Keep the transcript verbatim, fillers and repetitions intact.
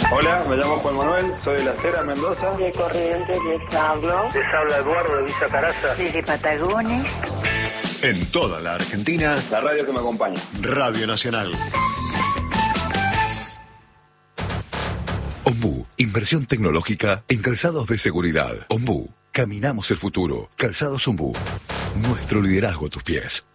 Hola, me llamo Juan Manuel, soy de La Cera, Mendoza. De Corrientes les hablo. Les habla Eduardo de Villa Caraza. Desde Patagones. En toda la Argentina, La radio que me acompaña. Radio Nacional. Ombú, inversión tecnológica en calzados de seguridad. Ombú, caminamos el futuro. Calzados Ombú, nuestro liderazgo a tus pies.